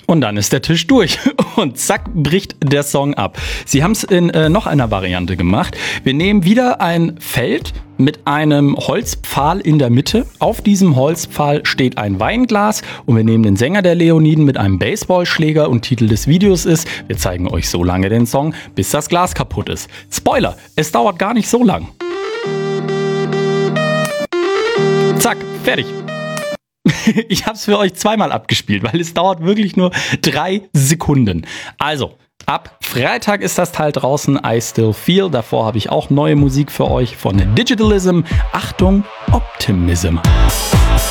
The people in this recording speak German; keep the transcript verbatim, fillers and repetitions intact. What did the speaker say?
Und dann ist der Tisch durch und zack, bricht der Song ab. Sie haben es in äh, noch einer Variante gemacht. Wir nehmen wieder ein Feld mit einem Holzpfahl in der Mitte. Auf diesem Holzpfahl steht ein Weinglas und wir nehmen den Sänger der Leoniden mit einem Baseballschläger und Titel des Videos ist, wir zeigen euch so lange den Song, bis das Glas kaputt ist. Spoiler, es dauert gar nicht so lang. Zack, fertig. Ich habe es für euch zweimal abgespielt, weil es dauert wirklich nur drei Sekunden. Also, ab Freitag ist das Teil draußen, I Still Feel. Davor habe ich auch neue Musik für euch von Digitalism. Achtung, Optimism.